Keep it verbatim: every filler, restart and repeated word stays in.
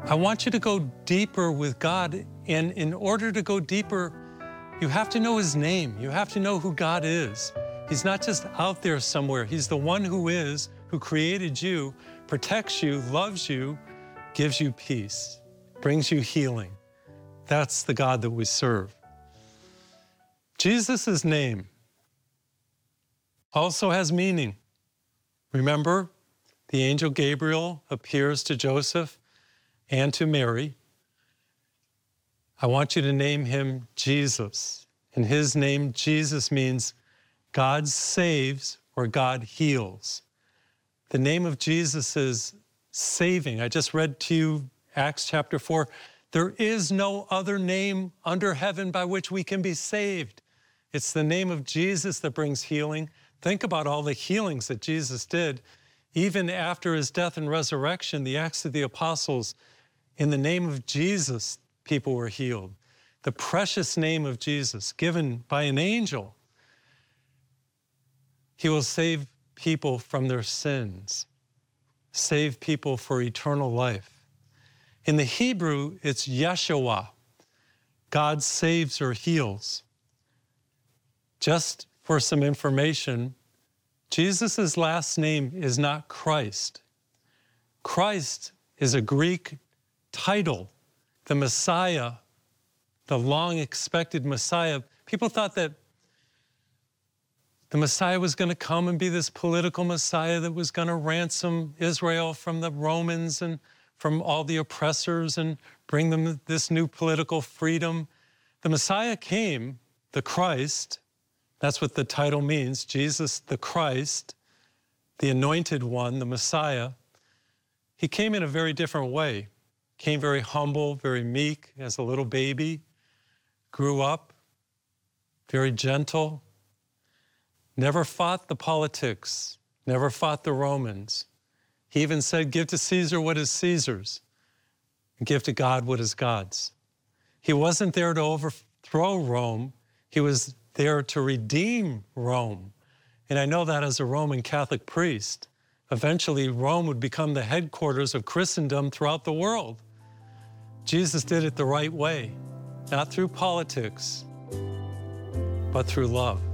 I want you to go deeper with God, and in order to go deeper, you have to know His name. You have to know who God is. He's not just out there somewhere. He's the one who is, who created you, protects you, loves you, gives you peace, brings you healing. That's the God that we serve. Jesus' name also has meaning. Remember, the angel Gabriel appears to Joseph and to Mary. I want you to name him Jesus. And his name, Jesus, means God saves or God heals. The name of Jesus is saving. I just read to you Acts chapter four. There is no other name under heaven by which we can be saved. It's the name of Jesus that brings healing. Think about all the healings that Jesus did. Even after his death and resurrection, the Acts of the Apostles, in the name of Jesus, people were healed. The precious name of Jesus, given by an angel. He will save people from their sins, save people for eternal life. In the Hebrew, it's Yeshua. God saves or heals. Just for some information, Jesus' last name is not Christ. Christ is a Greek title, the Messiah, the long-expected Messiah. People thought that the Messiah was going to come and be this political Messiah that was going to ransom Israel from the Romans and from all the oppressors and bring them this new political freedom. The Messiah came, the Christ. That's what the title means, Jesus the Christ, the anointed one, the Messiah. He came in a very different way. Came very humble, very meek as a little baby, grew up, very gentle, never fought the politics, never fought the Romans. He even said, give to Caesar what is Caesar's, and give to God what is God's. He wasn't there to overthrow Rome. He was there to redeem Rome. And I know that as a Roman Catholic priest. Eventually, Rome would become the headquarters of Christendom throughout the world. Jesus did it the right way, not through politics, but through love.